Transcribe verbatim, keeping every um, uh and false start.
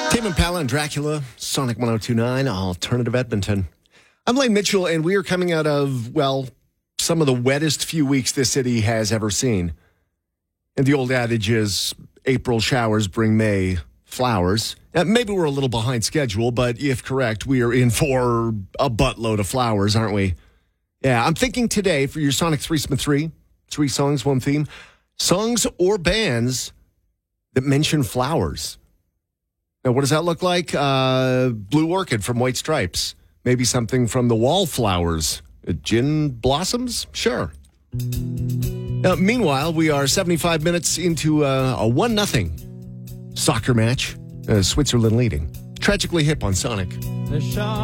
Tame Impala and Dracula, Sonic one oh two point nine, Alternative Edmonton. I'm Lane Mitchell, and we are coming out of, well, some of the wettest few weeks this city has ever seen. And the old adage is, April showers bring May flowers. Now, maybe we're a little behind schedule, but if correct, we are in for a buttload of flowers, aren't we? Yeah, I'm thinking today for your Sonic three Smith three, three songs, one theme, songs or bands that mention flowers. Now, what does that look like? Uh, Blue Orchid from White Stripes. Maybe something from the Wallflowers. Uh, Gin Blossoms? Sure. Now, meanwhile, we are seventy-five minutes into uh, a one nothing soccer match. Uh, Switzerland leading. Tragically hip on Sonic.